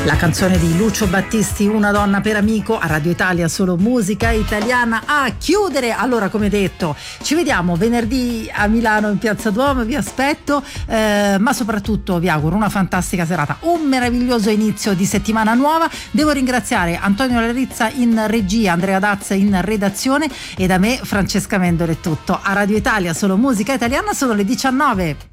La canzone di Lucio Battisti, Una donna per amico, a Radio Italia, solo musica italiana a chiudere. Allora, come detto, ci vediamo venerdì a Milano in Piazza Duomo, vi aspetto, ma soprattutto vi auguro una fantastica serata, un meraviglioso inizio di settimana nuova. Devo ringraziare Antonio Larizza in regia, Andrea Dazza in redazione e da me Francesca Mendolo è tutto. A Radio Italia, solo musica italiana, sono le 19.